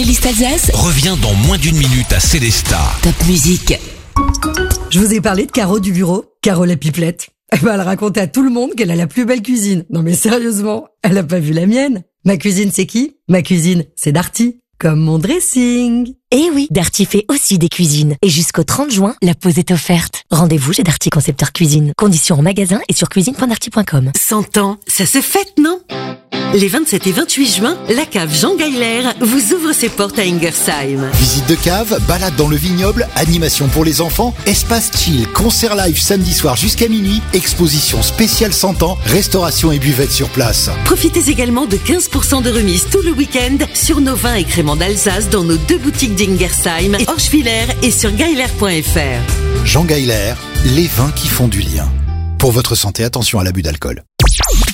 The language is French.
Playlist Alsace Reviens dans moins d'une minute à Célestat. Top musique. Je vous ai parlé de Caro du bureau, Caro la pipelette. Elle racontait à tout le monde qu'elle a la plus belle cuisine. Non mais sérieusement, elle a pas vu la mienne. Ma cuisine c'est qui? Ma cuisine c'est Darty. Comme mon dressing. Eh oui, Darty fait aussi des cuisines. Et jusqu'au 30 juin, la pause est offerte. Rendez-vous chez Darty Concepteur Cuisine. Conditions en magasin et sur cuisine.darty.com. 100 ans, ça se fête, non? Les 27 et 28 juin, la cave Jean Geiler vous ouvre ses portes à Ingersheim. Visite de cave, balade dans le vignoble, animation pour les enfants, espace chill, concert live samedi soir jusqu'à minuit, exposition spéciale 100 ans, restauration et buvette sur place. Profitez également de 15% de remise tout le week-end sur nos vins et créments d'Alsace dans nos 2 boutiques d'Ingersheim et Orschwiller et sur geiler.fr. Jean Geiler, les vins qui font du lien. Pour votre santé, attention à l'abus d'alcool.